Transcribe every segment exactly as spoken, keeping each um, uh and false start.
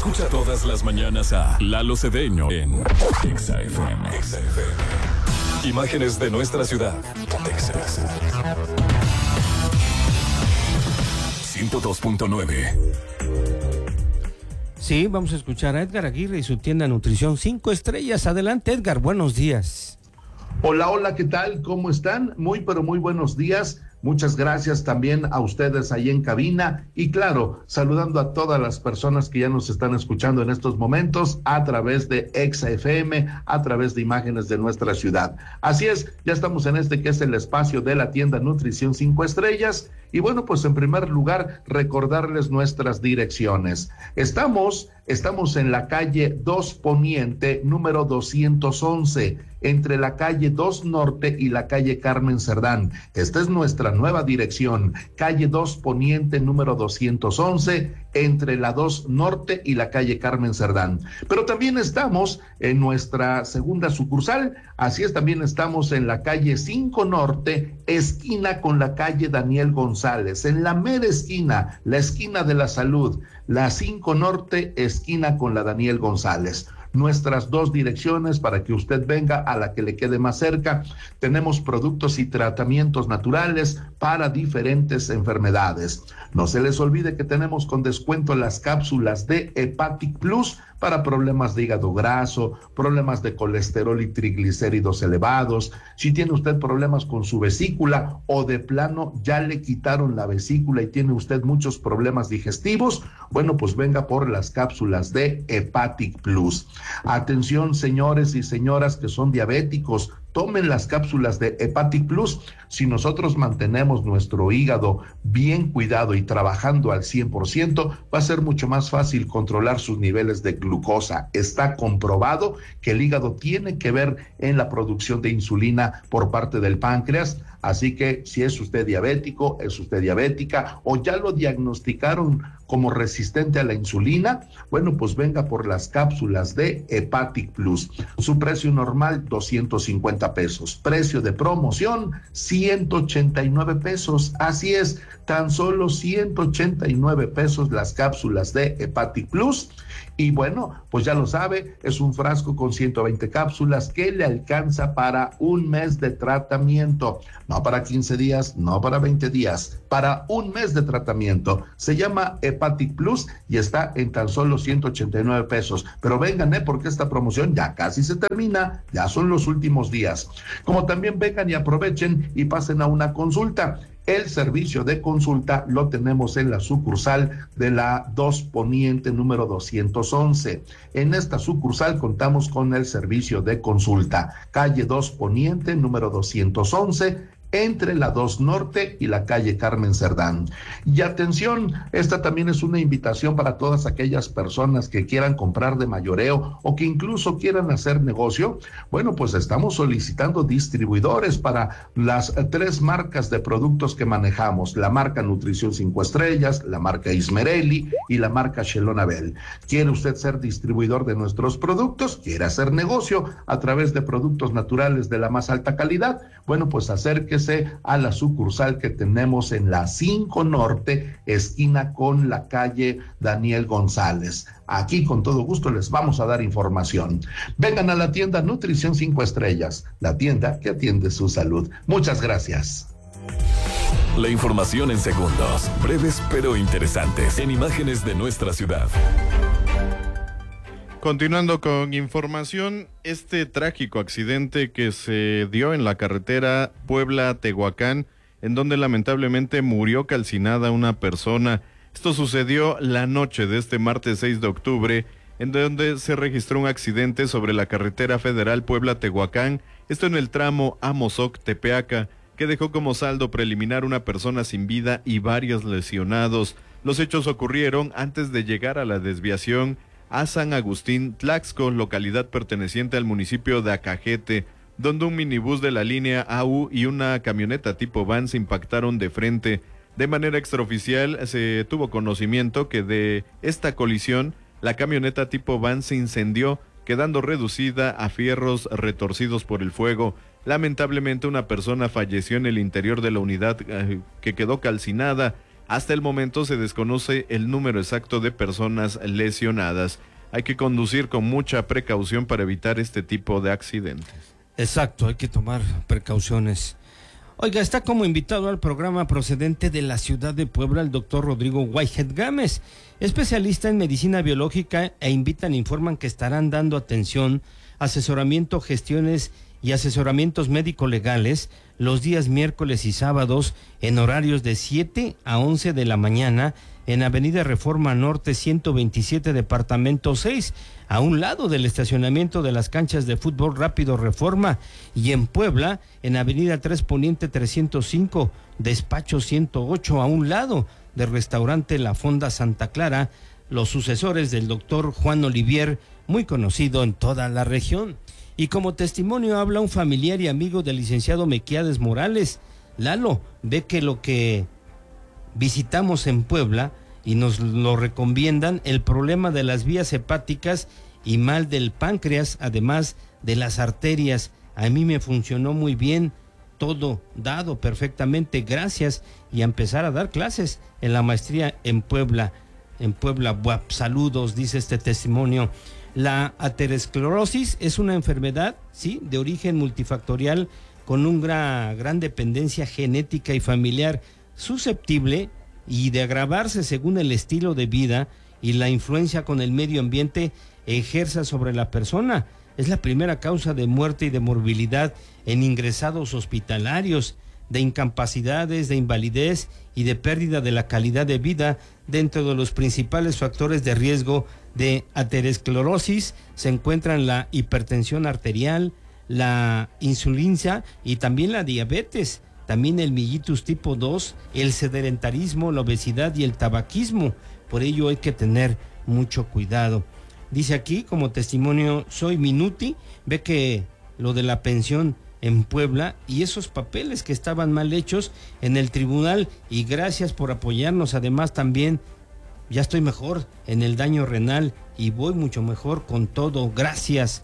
Escucha todas las mañanas a Lalo Cedeño en Exa F M. Exa F M. Imágenes de nuestra ciudad. Texas. ciento dos punto nueve. Sí, vamos a escuchar a Edgar Aguirre y su tienda Nutrición cinco estrellas. Adelante, Edgar, buenos días. Hola, hola, ¿qué tal? ¿Cómo están? Muy, pero muy buenos días. Muchas gracias también a ustedes ahí en cabina y claro, saludando a todas las personas que ya nos están escuchando en estos momentos a través de Exa F M, a través de imágenes de nuestra ciudad. Así es, ya estamos en este que es el espacio de la tienda Nutrición cinco estrellas y bueno, pues en primer lugar recordarles nuestras direcciones. Estamos, estamos en la calle dos Poniente, número doscientos once, entre la calle dos Norte y la calle Carmen Cerdán. Esta es nuestra nueva dirección, calle dos Poniente, número doscientos once, entre la dos Norte y la calle Carmen Cerdán. Pero también estamos en nuestra segunda sucursal, así es, también estamos en la calle cinco Norte, esquina con la calle Daniel González, en la mera esquina, la esquina de la Salud, la cinco Norte, esquina con la Daniel González. Nuestras dos direcciones para que usted venga a la que le quede más cerca. Tenemos productos y tratamientos naturales para diferentes enfermedades. No se les olvide que tenemos con descuento las cápsulas de Hepatic Plus para problemas de hígado graso, problemas de colesterol y triglicéridos elevados. Si tiene usted problemas con su vesícula o de plano ya le quitaron la vesícula y tiene usted muchos problemas digestivos, bueno, pues venga por las cápsulas de Hepatic Plus. Atención, señores y señoras que son diabéticos, tomen las cápsulas de Hepatic Plus. Si nosotros mantenemos nuestro hígado bien cuidado y trabajando al cien por ciento, va a ser mucho más fácil controlar sus niveles de glucosa. Está comprobado que el hígado tiene que ver en la producción de insulina por parte del páncreas. Así que si es usted diabético, es usted diabética o ya lo diagnosticaron como resistente a la insulina, bueno, pues venga por las cápsulas de Hepatic Plus. Su precio normal, doscientos cincuenta pesos. Precio de promoción, ciento ochenta y nueve pesos. Así es, tan solo ciento ochenta y nueve pesos las cápsulas de Hepatic Plus. Y bueno, pues ya lo sabe, es un frasco con ciento veinte cápsulas que le alcanza para un mes de tratamiento. No para quince días, no para veinte días, para un mes de tratamiento. Se llama Hepatic Plus y está en tan solo ciento ochenta y nueve pesos. Pero vengan, ¿eh? Porque esta promoción ya casi se termina, ya son los últimos días. Como también vengan y aprovechen y pasen a una consulta. El servicio de consulta lo tenemos en la sucursal de la dos Poniente número doscientos once. En esta sucursal contamos con el servicio de consulta. Calle dos Poniente número doscientos once, entre la dos Norte y la calle Carmen Cerdán. Y atención, esta también es una invitación para todas aquellas personas que quieran comprar de mayoreo o que incluso quieran hacer negocio. Bueno, pues estamos solicitando distribuidores para las tres marcas de productos que manejamos, la marca Nutrición cinco estrellas, la marca Ismerelli y la marca Shelonabel. ¿Quiere usted ser distribuidor de nuestros productos? ¿Quiere hacer negocio a través de productos naturales de la más alta calidad? Bueno, pues acérquese a la sucursal que tenemos en la cinco Norte, esquina con la calle Daniel González. Aquí con todo gusto les vamos a dar información. Vengan a la tienda Nutrición cinco estrellas, la tienda que atiende su salud. Muchas gracias. La información en segundos, breves pero interesantes, en imágenes de nuestra ciudad. Continuando con información, este trágico accidente que se dio en la carretera Puebla-Tehuacán, en donde lamentablemente murió calcinada una persona. Esto sucedió la noche de este martes seis de octubre, en donde se registró un accidente sobre la carretera federal Puebla-Tehuacán, esto en el tramo Amozoc-Tepeaca, que dejó como saldo preliminar una persona sin vida y varios lesionados. Los hechos ocurrieron antes de llegar a la desviación a San Agustín Tlaxco, localidad perteneciente al municipio de Acajete, donde un minibús de la línea A U y una camioneta tipo van se impactaron de frente. De manera extraoficial se tuvo conocimiento que de esta colisión la camioneta tipo van se incendió, quedando reducida a fierros retorcidos por el fuego. Lamentablemente una persona falleció en el interior de la unidad eh, que quedó calcinada, Hasta el momento se desconoce el número exacto de personas lesionadas. Hay que conducir con mucha precaución para evitar este tipo de accidentes. Exacto, hay que tomar precauciones. Oiga, está como invitado al programa procedente de la ciudad de Puebla el doctor Rodrigo Whitehead Gámez, especialista en medicina biológica, e invitan, informan que estarán dando atención, asesoramiento, gestiones y asesoramientos médico-legales los días miércoles y sábados en horarios de siete a once de la mañana en Avenida Reforma Norte ciento veintisiete, departamento seis, a un lado del estacionamiento de las canchas de fútbol Rápido Reforma, y en Puebla, en Avenida tres Poniente trescientos cinco, despacho ciento ocho, a un lado del restaurante La Fonda Santa Clara, los sucesores del doctor Juan Olivier, muy conocido en toda la región. Y como testimonio habla un familiar y amigo del licenciado Mequiades Morales. Lalo, ve que lo que visitamos en Puebla y nos lo recomiendan, el problema de las vías hepáticas y mal del páncreas, además de las arterias. A mí me funcionó muy bien, todo dado perfectamente, gracias, y a empezar a dar clases en la maestría en Puebla, en Puebla, Buap. Saludos, dice este testimonio. La aterosclerosis es una enfermedad, sí, de origen multifactorial con una gran dependencia genética y familiar, susceptible y de agravarse según el estilo de vida y la influencia con el medio ambiente ejerza sobre la persona. Es la primera causa de muerte y de morbilidad en ingresados hospitalarios, de incapacidades, de invalidez y de pérdida de la calidad de vida. Dentro de los principales factores de riesgo de aterosclerosis se encuentran la hipertensión arterial, la insulina y también la diabetes, también el mellitus tipo dos, el sedentarismo, la obesidad y el tabaquismo. Por ello hay que tener mucho cuidado. Dice aquí como testimonio, soy Minuti, ve que lo de la pensión en Puebla y esos papeles que estaban mal hechos en el tribunal, y gracias por apoyarnos. Además también ya estoy mejor en el daño renal y voy mucho mejor con todo, gracias.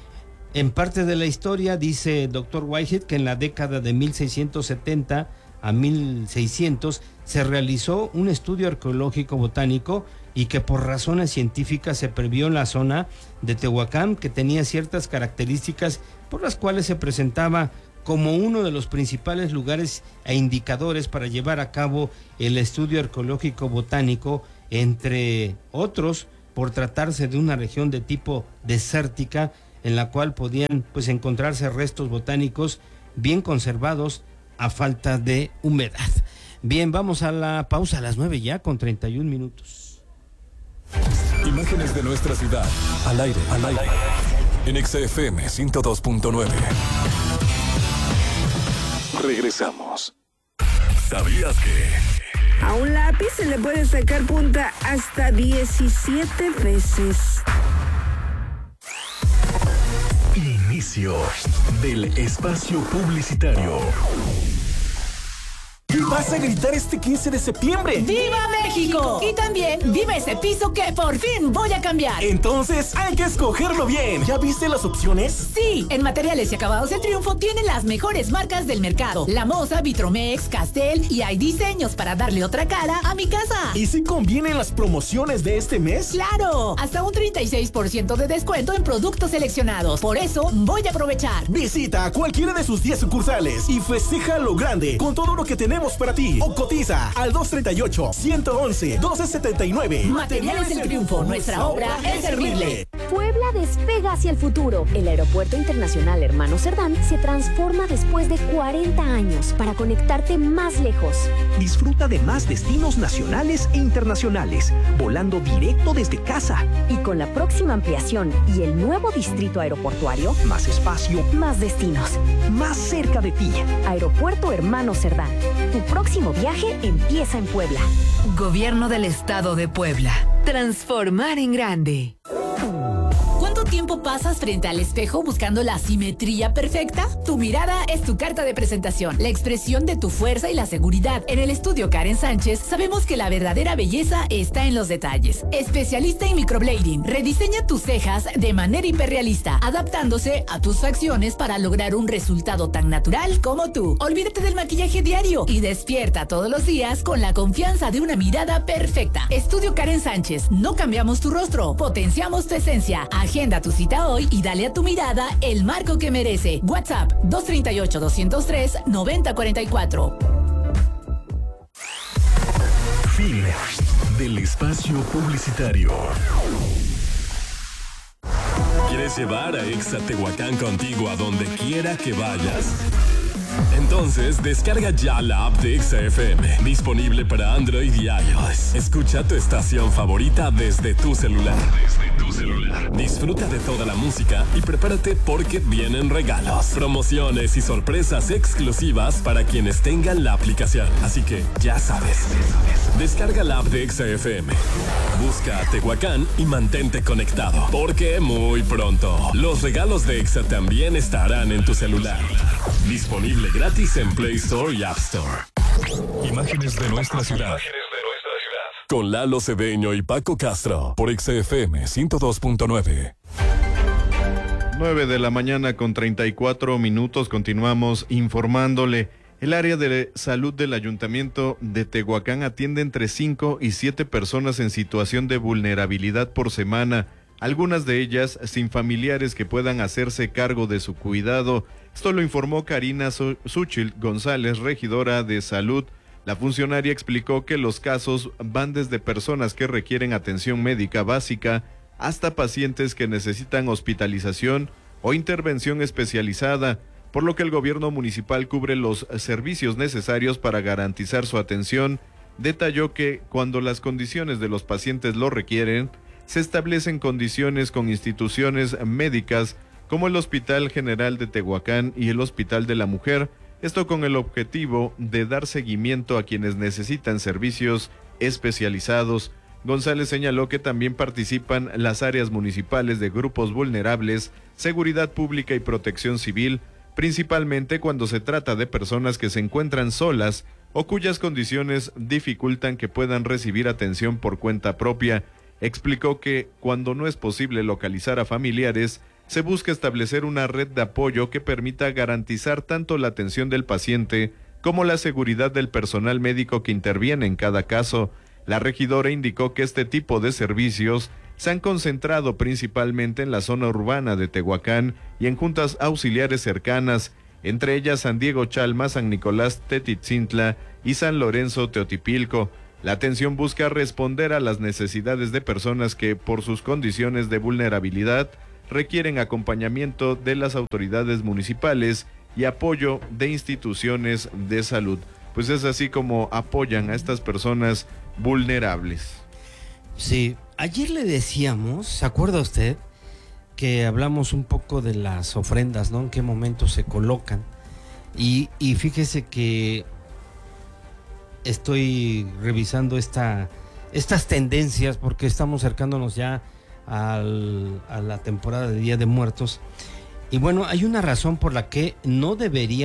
En parte de la historia dice doctor Whitehead que en la década de mil seiscientos setenta a mil seiscientos se realizó un estudio arqueológico botánico y que por razones científicas se previó en la zona de Tehuacán, que tenía ciertas características por las cuales se presentaba como uno de los principales lugares e indicadores para llevar a cabo el estudio arqueológico botánico, entre otros por tratarse de una región de tipo desértica en la cual podían pues encontrarse restos botánicos bien conservados a falta de humedad. Bien, vamos a la pausa a las nueve ya con treinta y un minutos. Imágenes de nuestra ciudad, al aire, al aire, en X F M ciento dos punto nueve. Regresamos. ¿Sabías que a un lápiz se le puede sacar punta hasta diecisiete veces? Inicio del espacio publicitario. ¿Qué vas a gritar este quince de septiembre? ¡Viva México! Y también, ¡viva ese piso que por fin voy a cambiar! Entonces, hay que escogerlo bien. ¿Ya viste las opciones? Sí, en Materiales y Acabados El Triunfo tienen las mejores marcas del mercado. La Moza, Vitromex, Castel, y hay diseños para darle otra cara a mi casa. ¿Y si convienen las promociones de este mes? ¡Claro! Hasta un treinta y seis por ciento de descuento en productos seleccionados. Por eso, voy a aprovechar. Visita cualquiera de sus diez sucursales y festeja lo grande con todo lo que tenemos para ti. O cotiza al dos treinta y ocho, ciento once, doce setenta y nueve. Materiales El Triunfo, nuestra obra es servirle. Puebla despega hacia el futuro. El Aeropuerto Internacional Hermano Cerdán se transforma después de cuarenta años para conectarte más lejos. Disfruta de más destinos nacionales e internacionales, volando directo desde casa. Y con la próxima ampliación y el nuevo distrito aeroportuario, más espacio, más destinos, más cerca de ti. Aeropuerto Hermano Cerdán. Tu próximo viaje empieza en Puebla. Gobierno del Estado de Puebla. Transformar en grande. ¿Cuánto tiempo pasas frente al espejo buscando la simetría perfecta? Tu mirada es tu carta de presentación, la expresión de tu fuerza y la seguridad. En el estudio Karen Sánchez sabemos que la verdadera belleza está en los detalles. Especialista en microblading, rediseña tus cejas de manera hiperrealista, adaptándose a tus facciones para lograr un resultado tan natural como tú. Olvídate del maquillaje diario y despierta todos los días con la confianza de una mirada perfecta. Estudio Karen Sánchez, no cambiamos tu rostro, potenciamos tu esencia. Agenda tu cita hoy y dale a tu mirada el marco que merece. WhatsApp dos tres ocho, dos cero tres, nueve cero cuatro cuatro. Fin del espacio publicitario. ¿Quieres llevar a Exa Tehuacán contigo a donde quiera que vayas? Entonces, descarga ya la app de Exa F M, disponible para Android y iOS. Escucha tu estación favorita desde tu celular. Desde tu celular. Disfruta de toda la música y prepárate porque vienen regalos, promociones y sorpresas exclusivas para quienes tengan la aplicación. Así que, ya sabes, descarga la app de Exa F M. Busca a Tehuacán y mantente conectado, porque muy pronto los regalos de Exa también estarán en tu celular. Disponible gratis en Play Store y App Store. Imágenes de nuestra ciudad. Con Lalo Cedeño y Paco Castro por Exa F M ciento dos punto nueve. nueve de la mañana con treinta y cuatro minutos. Continuamos informándole. El área de salud del Ayuntamiento de Tehuacán atiende entre cinco y siete personas en situación de vulnerabilidad por semana, algunas de ellas sin familiares que puedan hacerse cargo de su cuidado. Esto lo informó Karina Suchil González, regidora de salud. La funcionaria explicó que los casos van desde personas que requieren atención médica básica hasta pacientes que necesitan hospitalización o intervención especializada, por lo que el gobierno municipal cubre los servicios necesarios para garantizar su atención. Detalló que cuando las condiciones de los pacientes lo requieren, se establecen condiciones con instituciones médicas como el Hospital General de Tehuacán y el Hospital de la Mujer, esto con el objetivo de dar seguimiento a quienes necesitan servicios especializados. González señaló que también participan las áreas municipales de grupos vulnerables, seguridad pública y protección civil, principalmente cuando se trata de personas que se encuentran solas o cuyas condiciones dificultan que puedan recibir atención por cuenta propia. Explicó que cuando no es posible localizar a familiares, se busca establecer una red de apoyo que permita garantizar tanto la atención del paciente como la seguridad del personal médico que interviene en cada caso. La regidora indicó que este tipo de servicios se han concentrado principalmente en la zona urbana de Tehuacán y en juntas auxiliares cercanas, entre ellas San Diego Chalma, San Nicolás Tetitzintla y San Lorenzo Teotipilco. La atención busca responder a las necesidades de personas que, por sus condiciones de vulnerabilidad, requieren acompañamiento de las autoridades municipales y apoyo de instituciones de salud. Pues es así como apoyan a estas personas vulnerables. Sí, ayer le decíamos, ¿se acuerda usted? Que hablamos un poco de las ofrendas, ¿no? En qué momento se colocan. Y, y fíjese que estoy revisando esta, estas tendencias porque estamos acercándonos ya al, a la temporada de Día de Muertos. Y bueno, hay una razón por la que no debería